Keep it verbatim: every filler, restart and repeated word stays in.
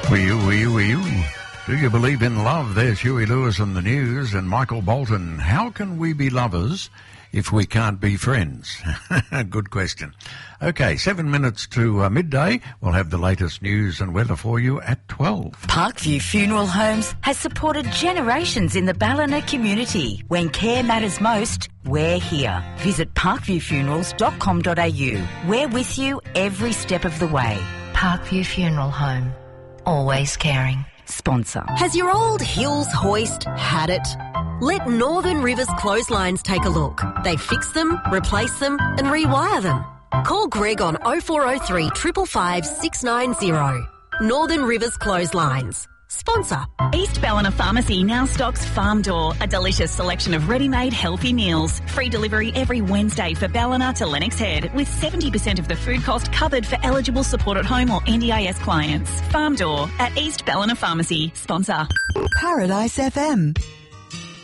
Wee you, wee you, wee you. Do you believe in love? There's Huey Lewis in the news and Michael Bolton. How can we be lovers if we can't be friends? Good question. Okay, seven minutes to uh, midday. We'll have the latest news and weather for you at twelve. Parkview Funeral Homes has supported generations in the Ballina community. When care matters most, we're here. Visit parkview funerals dot com dot a u. We're with you every step of the way. Parkview Funeral Home. Always caring. Sponsor. Has your old Hills hoist had it? Let Northern Rivers Clotheslines take a look. They fix them, replace them and rewire them. Call Greg on oh four oh three, five five five, six nine oh. Northern Rivers Clotheslines. Sponsor. East Ballina Pharmacy now stocks Farm Door, a delicious selection of ready-made healthy meals. Free delivery every Wednesday for Ballina to Lennox Head, with seventy percent of the food cost covered for eligible support at home or N D I S clients. Farm Door at East Ballina Pharmacy. Sponsor. Paradise F M.